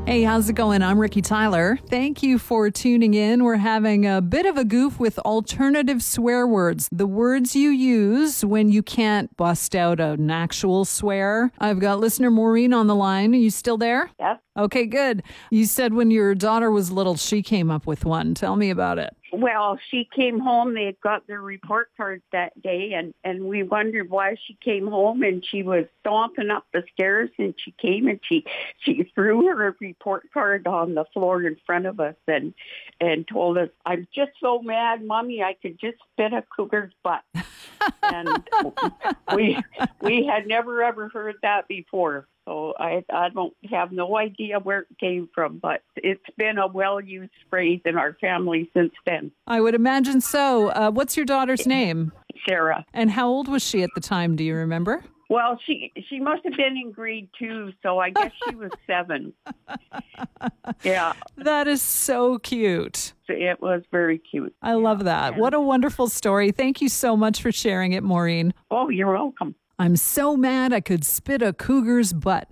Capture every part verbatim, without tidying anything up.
Hey, how's it going? I'm Ricky Tyler. Thank you for tuning in. We're having a bit of a goof with alternative swear words, the words you use when you can't bust out an actual swear. I've got listener Maureen on the line. Are you still there? Yep. Okay, good. You said when your daughter was little, she came up with one. Tell me about it. Well, she came home. They had got their report cards that day, and, and we wondered why she came home, and she was stomping up the stairs, and she came and she, she threw her report card on the floor in front of us and, and told us, "I'm just so mad, Mommy, I could just spit a cougar's butt." And we we had never, ever heard that before. So I I don't have no idea where it came from, but it's been a well-used phrase in our family since then. I would imagine so. Uh, what's your daughter's name? Sarah. And how old was she at the time? Do you remember? Well, she she must have been in grade two, so I guess she was seven. Yeah. That is so cute. It was very cute. I love that. What a wonderful story. Thank you so much for sharing it, Maureen. Oh, you're welcome. I'm so mad I could spit a cougar's butt.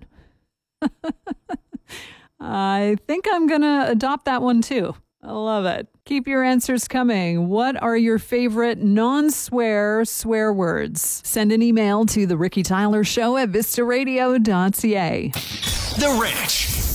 I think I'm going to adopt that one too. I love it. Keep your answers coming. What are your favorite non-swear swear words? Send an email to the Ricky Tyler Show at vista radio dot c a. The Rich.